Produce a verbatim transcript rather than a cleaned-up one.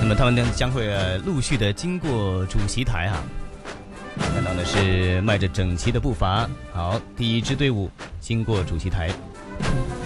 那么他们呢将会、呃、陆续的经过主席台啊，看到的是迈着整齐的步伐。好，第一支队伍经过主席台。